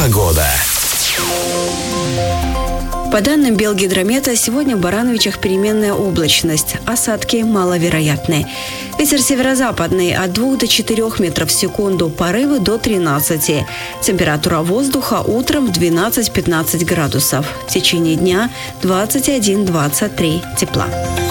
Погода. По данным Белгидромета, сегодня в Барановичах переменная облачность. Осадки маловероятны. Ветер северо-западный от 2 до 4 метров в секунду, порывы до 13. Температура воздуха утром 12-15 градусов. В течение дня 21-23 тепла.